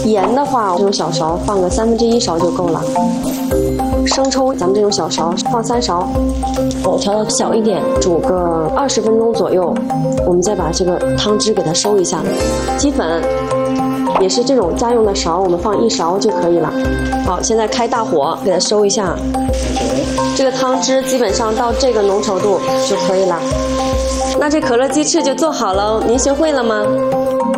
盐的话，这种小勺放个1/3勺就够了。生抽，咱们这种小勺放3勺，我调到小一点，煮个20分钟左右。我们再把这个汤汁给它收一下。鸡粉也是这种家用的勺，我们放1勺就可以了。好，现在开大火给它收一下。这个汤汁基本上到这个浓稠度就可以了。那这可乐鸡翅就做好了，您学会了吗？